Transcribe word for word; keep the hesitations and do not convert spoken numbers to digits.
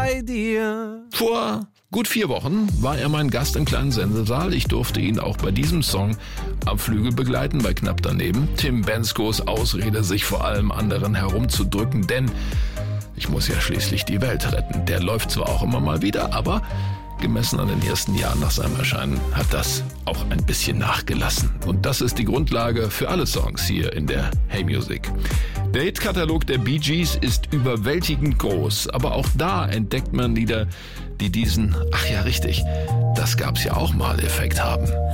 bei dir. Vor gut vier Wochen war er mein Gast im kleinen Sendesaal. Ich durfte ihn auch bei diesem Song am Flügel begleiten, bei Knapp daneben. Tim Bendzkos Ausrede, sich vor allem anderen herumzudrücken, denn ich muss ja schließlich die Welt retten. Der läuft zwar auch immer mal wieder, aber gemessen an den ersten Jahren nach seinem Erscheinen hat das auch ein bisschen nachgelassen. Und das ist die Grundlage für alle Songs hier in der Hey Music. Der Hitkatalog der Bee Gees ist überwältigend groß, aber auch da entdeckt man Lieder, die diesen, ach ja richtig, das gab's ja auch mal Effekt haben.